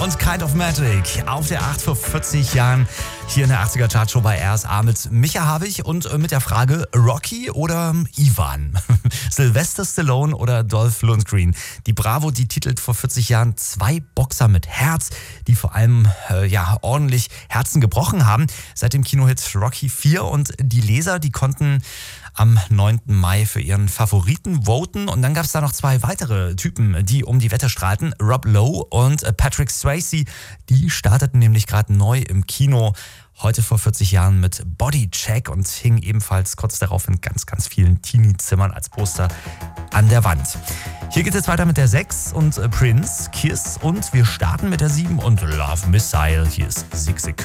und Kind of Magic auf der 8 vor 40 Jahren hier in der 80er Chartshow bei RSA mit Micha Havig und mit der Frage Rocky oder Ivan? Sylvester Stallone oder Dolph Lundgren? Die Bravo, die titelt vor 40 Jahren 2 Boxer mit Herz, die vor allem ordentlich Herzen gebrochen haben. Seit dem Kinohit Rocky 4 und die Leser, die konnten am 9. Mai für ihren Favoriten voten. Und dann gab es da noch 2 weitere Typen, die um die Wette strahlten. Rob Lowe und Patrick Swayze. Die starteten nämlich gerade neu im Kino. Heute vor 40 Jahren mit Bodycheck und hingen ebenfalls kurz darauf in ganz, ganz vielen Teenie-Zimmern als Poster an der Wand. Hier geht es jetzt weiter mit der 6 und Prince, Kiss und wir starten mit der 7 und Love Missile. Hier ist Sick Sick.